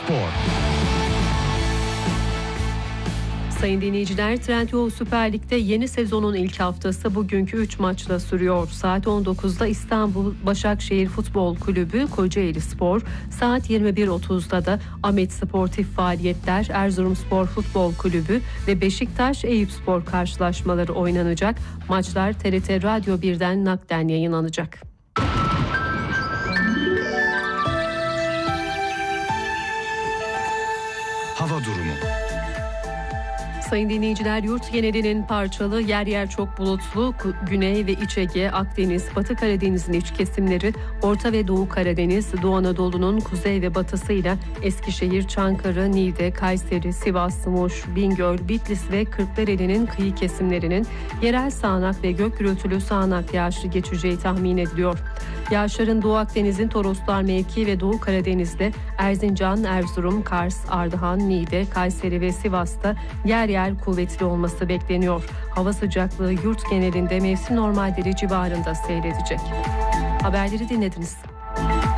Spor. Sayın dinleyiciler, Trendyol Süper Lig'de yeni sezonun ilk haftası bugünkü 3 maçla sürüyor. Saat 19'da İstanbul Başakşehir Futbol Kulübü Kocaeli Spor, saat 21.30'da da Ahmet Sportif Faaliyetler Erzurumspor Futbol Kulübü ve Beşiktaş Eyüpspor karşılaşmaları oynanacak. Maçlar TRT Radyo 1'den naklen yayınlanacak. Hava durumu. Sayın dinleyiciler, yurt genelinin parçalı, yer yer çok bulutlu, Güney ve İç Ege, Akdeniz, Batı Karadeniz'in iç kesimleri, Orta ve Doğu Karadeniz, Doğu Anadolu'nun kuzey ve batısıyla Eskişehir, Çankırı, Niğde, Kayseri, Sivas, Muş, Bingöl, Bitlis ve Kırklareli'nin kıyı kesimlerinin yerel sağanak ve gök gürültülü sağanak yağışlı geçeceği tahmin ediliyor. Yağışların Doğu Akdeniz'in Toroslar mevki ve Doğu Karadeniz'de Erzincan, Erzurum, Kars, Ardahan, Niğde, Kayseri ve Sivas'ta yer yer kuvvetli olması bekleniyor. Hava sıcaklığı yurt genelinde mevsim normalleri civarında seyredecek. Haberleri dinlediniz.